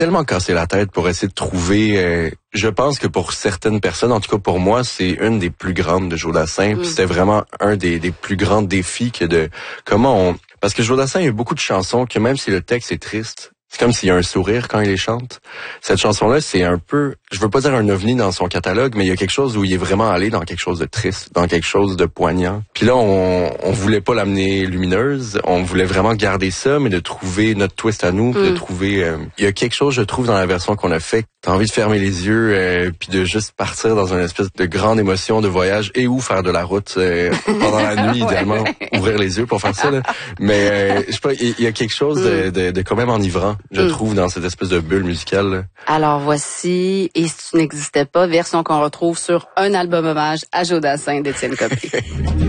tellement cassé la tête pour essayer de trouver... je pense que pour certaines personnes, en tout cas pour moi, c'est une des plus grandes de Joe Dassin. Puis c'était vraiment un des plus grands défis que de... Parce que Joe Dassin, il y a beaucoup de chansons que même si le texte est triste, c'est comme s'il y a un sourire quand il les chante. Cette chanson-là, c'est un peu, je veux pas dire un ovni dans son catalogue, mais il y a quelque chose où il est vraiment allé dans quelque chose de triste, dans quelque chose de poignant. Puis là, on voulait pas l'amener lumineuse, on voulait vraiment garder ça, mais de trouver notre twist à nous, de trouver... il y a quelque chose, je trouve, dans la version qu'on a fait. T'as envie de fermer les yeux, puis de juste partir dans une espèce de grande émotion de voyage et ou faire de la route pendant la nuit, idéalement. Ouvrir les yeux pour faire ça, là. Mais je sais pas, il y a quelque chose de quand même enivrant, je trouve, dans cette espèce de bulle musicale, là. Alors voici « Et si tu n'existais pas », version qu'on retrouve sur un album hommage à Joe Dassin d'Étienne Copé.